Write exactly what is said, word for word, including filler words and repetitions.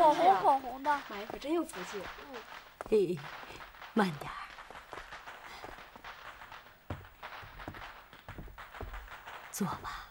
口红口红的， 妈，你可真有福气。 嗯。嘿，慢点儿。坐吧。